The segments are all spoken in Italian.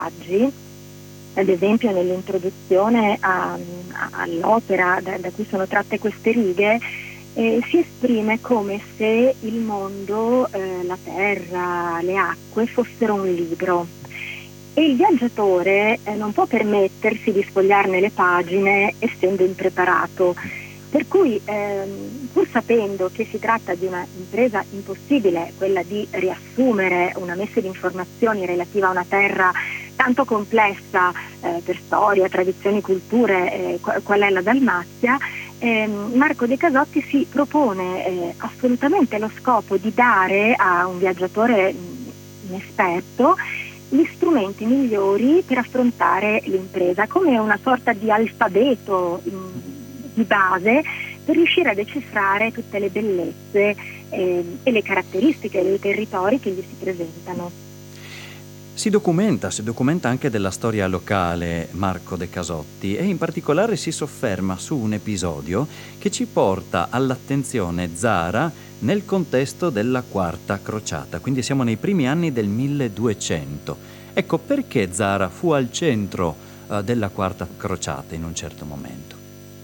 Oggi, ad esempio nell'introduzione all'opera da cui sono tratte queste righe, si esprime come se il mondo, la terra, le acque fossero un libro e il viaggiatore non può permettersi di sfogliarne le pagine essendo impreparato. Per cui, pur sapendo che si tratta di una impresa impossibile, quella di riassumere una messe di informazioni relativa a una terra tanto complessa per storia, tradizioni, culture, qual è la Dalmazia, Marco De Casotti si propone assolutamente lo scopo di dare a un viaggiatore inesperto gli strumenti migliori per affrontare l'impresa, come una sorta di alfabeto di base per riuscire a decifrare tutte le bellezze e le caratteristiche dei territori che gli si presentano. Si documenta anche della storia locale Marco De Casotti e in particolare si sofferma su un episodio che ci porta all'attenzione Zara nel contesto della Quarta Crociata, quindi siamo nei primi anni del 1200. Ecco, perché Zara fu al centro della Quarta Crociata in un certo momento?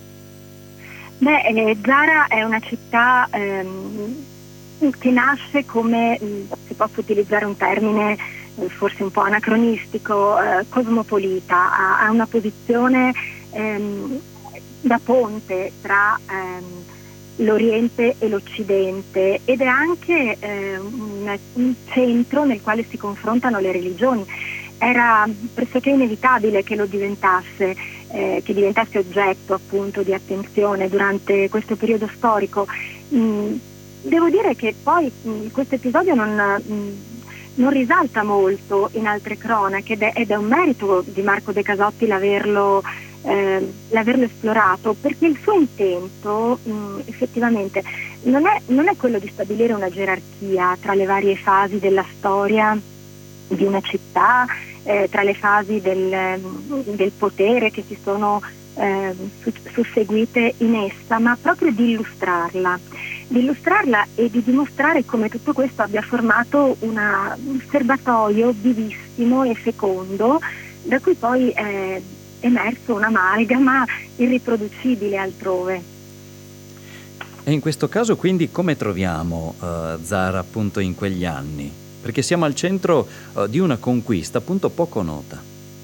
Zara è una città che nasce come, se posso utilizzare un termine forse un po' anacronistico, cosmopolita, ha una posizione da ponte tra l'Oriente e l'Occidente ed è anche un centro nel quale si confrontano le religioni. Era pressoché inevitabile che lo diventasse, che diventasse oggetto appunto di attenzione durante questo periodo storico. Devo dire che poi questo episodio non risalta molto in altre cronache ed è un merito di Marco De Casotti l'averlo esplorato, perché il suo intento effettivamente non è quello di stabilire una gerarchia tra le varie fasi della storia di una città, tra le fasi del potere che si sono susseguite in essa, ma proprio di illustrarla e di dimostrare come tutto questo abbia formato un serbatoio vivissimo e fecondo, da cui poi è emerso un'amalgama irriproducibile altrove. E in questo caso quindi come troviamo Zara appunto in quegli anni? Perché siamo al centro di una conquista appunto poco nota.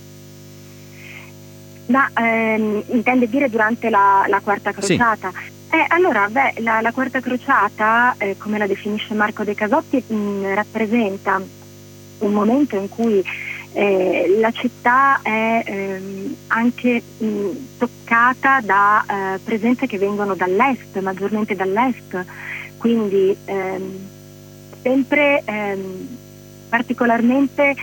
Intende dire durante la Quarta Crociata? Sì. La Quarta Crociata, come la definisce Marco De Casotti, rappresenta un momento in cui la città è anche toccata da presenze che vengono dall'est, maggiormente dall'est, quindi sempre particolarmente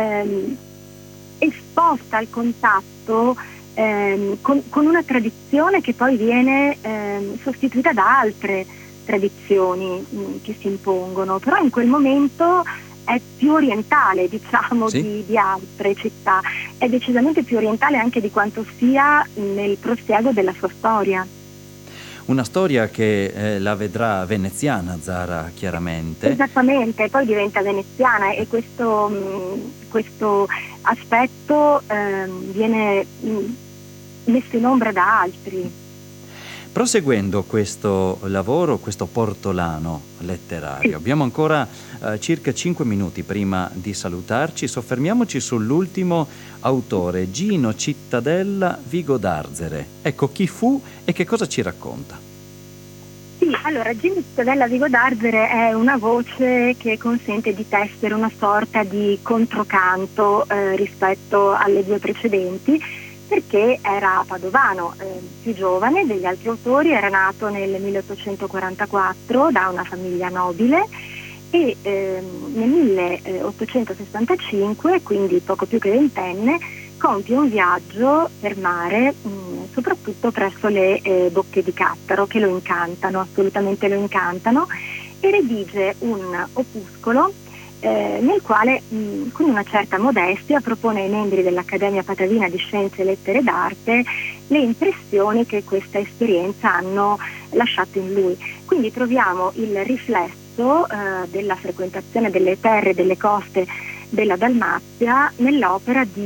esposta al contatto con una tradizione che poi viene sostituita da altre tradizioni che si impongono, però in quel momento è più orientale, diciamo, sì, di altre città, è decisamente più orientale anche di quanto sia nel prosieguo della sua storia. Una storia che la vedrà veneziana, Zara, chiaramente. Esattamente, poi diventa veneziana e questo aspetto viene messo in ombra da altri. Proseguendo questo lavoro, questo portolano letterario, abbiamo ancora circa 5 minuti prima di salutarci. Soffermiamoci sull'ultimo autore, Gino Cittadella Vigo d'Arzere. Ecco, chi fu e che cosa ci racconta? Sì, allora Gino Cittadella Vigo d'Arzere è una voce che consente di tessere una sorta di controcanto rispetto alle due precedenti, perché era padovano, più giovane degli altri autori, era nato nel 1844 da una famiglia nobile e nel 1865, quindi poco più che ventenne, compie un viaggio per mare, soprattutto presso le bocche di Cattaro, che lo incantano, assolutamente lo incantano, e redige un opuscolo nel quale con una certa modestia propone ai membri dell'Accademia Patavina di Scienze, Lettere ed Arte le impressioni che questa esperienza hanno lasciato in lui. Quindi troviamo il riflesso della frequentazione delle terre e delle coste della Dalmazia nell'opera di